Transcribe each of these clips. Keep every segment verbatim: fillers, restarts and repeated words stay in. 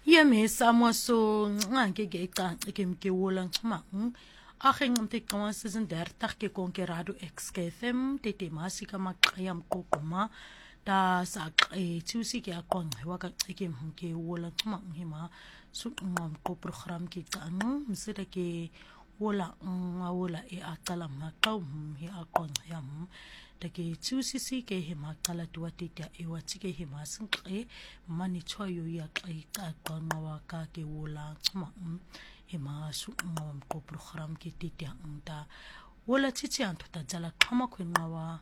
Yeme samoso nganke ke ca ke mke wola ngma akhe ngumte kawan season dertig ke konkerado X K F M tete masika maqaya mqoqoma da sa e tusi ke aqonqa wa ka ke mke wola ngma ngima su ngam ko program ke ca mseda ke wola ngawola e aqala maqaw hi aqonqa yam take tusi si ke he maqala tuwa tete e wati ke he masinqe mani choyo ya qai ka qanqa wa ka ke wola ngma hema su ngam ko program ke tete anta wola titi anto ta jala kama kwenqawa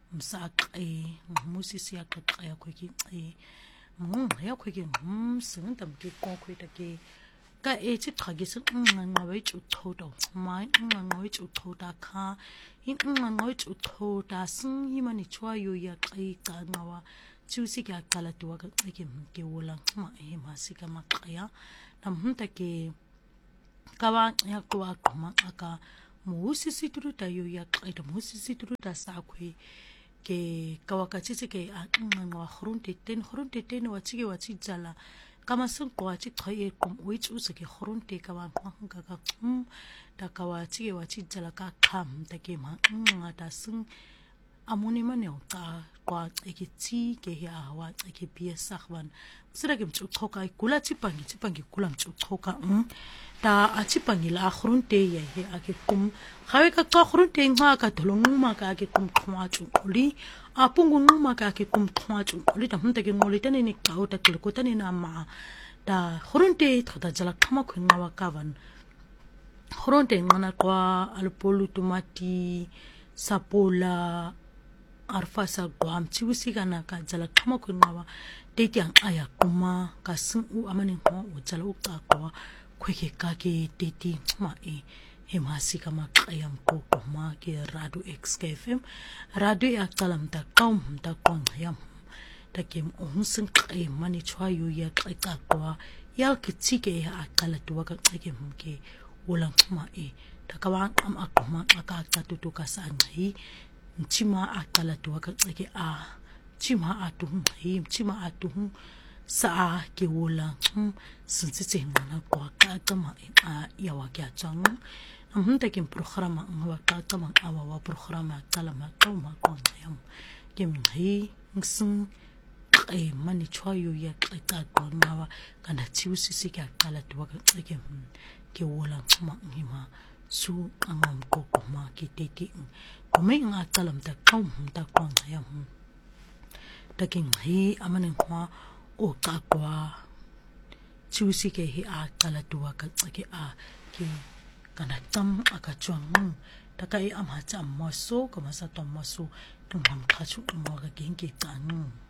msaqe musisi ya qaqaya kweki e mung ya kweki mm sinta mke ko kweta ke ka e ti qagisi nqanqa we chu thoda mai nqanqa we chu thoda kha inqanqa we chu thoda sin himani chwayo ya qai qanqawa tsusi ke aqala tuwa ka ke mke wola ngma hema sika maqaya namhunta ke kawa ya kwa qoma aka musisi turuta yo ya qaida musisi turuta sakwe ke kawa ka tsitse ke anqanqa wa khurunte ten khurunte ten wa tsike wa tsitsala kama sin kwa tsi qaye kum wits use ke khurunte ka wa nqanga ka um da kawa tsike wa tsitsala ka kham ta ke ma nqa ta sin amuni mane ka kwa ekitsi ke ya wa ke piesa khwan sira ke mtsu khoka ikula tsipangi tsipangi kula mtsu khoka um ta atsipangi la khurunte ye he ake kum khawe ka ka khurunte nga ka dolonguma ka ake kum khwa tsu uli apungu nguma ka ake kum khwa tsu uli ta mta ke ngoli tane ni ka uta ke ko tane na ma ta khurunte thota jala khama khwenga wa ka van khurunte ngana kwa alpolu tomati sapola arfasa gwam tsiwisi kana ka jala khama khwenga wa tete ang aya kuma ka sin u amane ho u jala u ka kwa kweke ka ke tete ma e he masika maqaya mqoqo ma ke radio X K F M radio ya qalam ta qaum ta qong yam ta ke o sin qe mani chwayo ya qa kwa ya ke tsike ya aqala tuwa ka ke mke wola ma e ta ka wa am aqma aka qa tutu ka sa ngi nchima aqala tuwa ka ke a chima atu hi chima atu sa ke wola sintse ngana kwa ka tama a ya wa kya chang amhunta ke programa ngwa ka tama awa wa programa kala ma ka ma ko yam ke mhi ngsin e mani chwayo ya ka ka ngawa kana tsiusisi ka kala tuwa ka ke ke wola ma ngima su angam ko ko ma ke tete ko me nga kala mta ka mta ko yam taking hi amane kwa o ka kwa tsusi ke hi a kala tuwa ka ke a ke kana tam aka chuang takai amha cham maso ka masa tom maso tum ham khachu mo ka genke tanu